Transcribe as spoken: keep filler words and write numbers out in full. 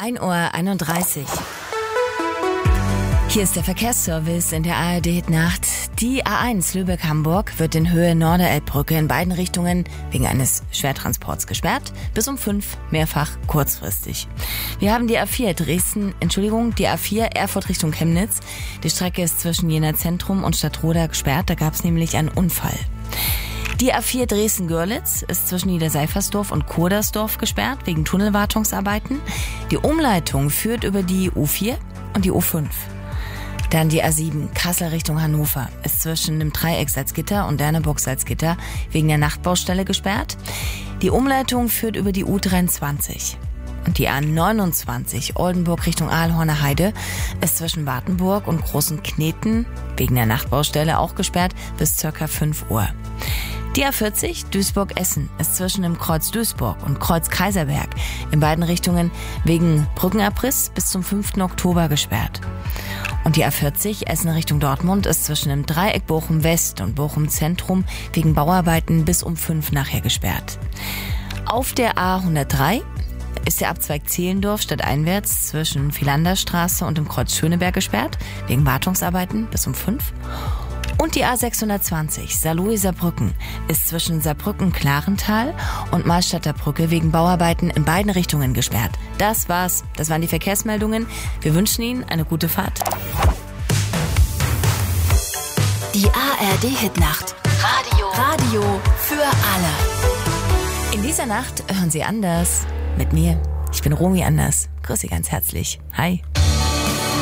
ein Uhr einunddreißig. Hier ist der Verkehrsservice in der A R D-Nacht. Die A eins Lübeck-Hamburg wird in Höhe Norderelbbrücke in beiden Richtungen wegen eines Schwertransports gesperrt. Bis um fünf, mehrfach kurzfristig. Wir haben die A vier Dresden, Entschuldigung, die A vier Erfurt Richtung Chemnitz. Die Strecke ist zwischen Jena Zentrum und Stadtroda gesperrt. Da gab es nämlich einen Unfall. Die A vier Dresden-Görlitz ist zwischen Niederseifersdorf und Kurdersdorf gesperrt wegen Tunnelwartungsarbeiten. Die Umleitung führt über die U vier und die U fünf. Dann die A sieben, Kassel Richtung Hannover, ist zwischen dem Dreieck Salzgitter und Derneburg Salzgitter wegen der Nachtbaustelle gesperrt. Die Umleitung führt über die U dreiundzwanzig. Und die A neunundzwanzig, Oldenburg Richtung Aalhorner Heide, ist zwischen Wartenburg und Großen Kneten wegen der Nachtbaustelle auch gesperrt bis circa fünf Uhr. Die A vierzig, Duisburg-Essen, ist zwischen dem Kreuz Duisburg und Kreuz Kaiserberg in beiden Richtungen wegen Brückenabriss bis zum fünften Oktober gesperrt. Und die A vierzig, Essen Richtung Dortmund, ist zwischen dem Dreieck Bochum West und Bochum Zentrum wegen Bauarbeiten bis um fünf nachher gesperrt. Auf der A hundertdrei ist der Abzweig Zehlendorf stadteinwärts zwischen Philanderstraße und dem Kreuz Schöneberg gesperrt wegen Wartungsarbeiten bis um fünf. Und die A sechshundertzwanzig, Saarlouis-Saarbrücken, ist zwischen Saarbrücken-Klarental und Malstadter Brücke wegen Bauarbeiten in beiden Richtungen gesperrt. Das war's. Das waren die Verkehrsmeldungen. Wir wünschen Ihnen eine gute Fahrt. Die A R D-Hitnacht. Radio. Radio für alle. In dieser Nacht hören Sie Anders mit mir. Ich bin Romy Anders. Grüß Sie ganz herzlich. Hi.